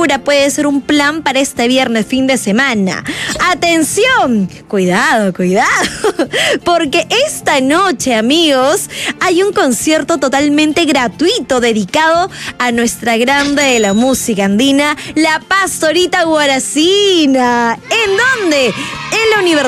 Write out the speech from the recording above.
aventura puede ser un plan para este viernes, fin de semana. ¡Atención! Cuidado, porque esta noche, amigos, hay un concierto totalmente gratuito dedicado a nuestra grande de la música andina, la Pastorita Guaracina. ¿En dónde? En la Universidad